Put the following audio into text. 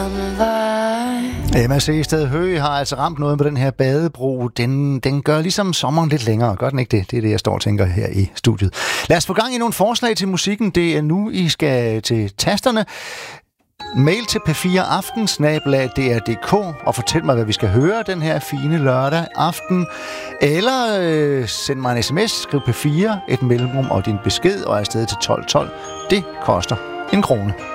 Emma Seested Høgh har altså ramt noget på den her badebro. Den gør ligesom sommeren lidt længere. Gør den ikke det? Det er det, jeg står og tænker her i studiet. Lad os få gang i nogle forslag til musikken. Det er nu, I skal til tasterne. Mail til p4aften@dr.dk og fortæl mig, hvad vi skal høre den her fine lørdag aften. Eller send mig en sms, skriv P4, et mellemrum og din besked, og afsted til 1212. Det koster 1 krone.